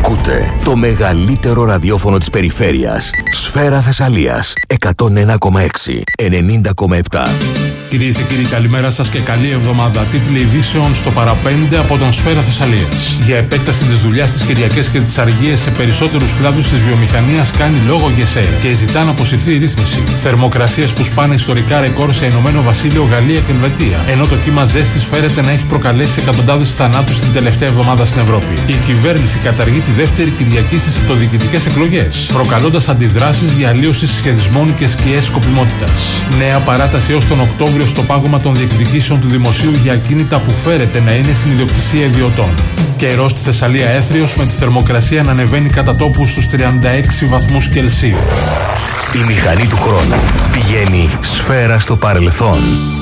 Ακούτε το μεγαλύτερο ραδιόφωνο της περιφέρειας. Σφαίρα Θεσσαλίας 101,6, 90,7. Κυρίες και κύριοι, καλημέρα σας και καλή εβδομάδα. Τίτλοι ειδήσεων στο παραπέντε από τον Σφαίρα Θεσσαλίας. Για επέκταση της δουλειάς στις Κυριακές και τις αργίες σε περισσότερους κλάδους της βιομηχανίας κάνει λόγο ΓΕΣΕ και ζητά να αποσυρθεί η ρύθμιση. Θερμοκρασίες που σπάνε ιστορικά ρεκόρ σε Ηνωμένο Βασίλειο, Γαλλία και Ελβετία. Ενώ το κύμα ζέστης φέρεται να έχει προκαλέσει εκατοντάδες θανάτους την τελευταία εβδομάδα στην Ευρώπη. Η κυβέρνηση καταργεί τη δεύτερη Κυριακή στις αυτοδιοικητικές εκλογές, προκαλώντας αντιδράσεις για αλλίωση σχεδισμών και σκιές σκοπιμότητας. Νέα παράταση έως τον Οκτώβριο στο πάγωμα των διεκδικήσεων του δημοσίου για ακίνητα που φέρεται να είναι στην ιδιοκτησία ιδιωτών. Καιρός στη Θεσσαλία έθριος, με τη θερμοκρασία να ανεβαίνει κατά τόπου στους 36 βαθμούς Κελσίου. Η μηχανή του χρόνου πηγαίνει σφαίρα στο παρελθόν.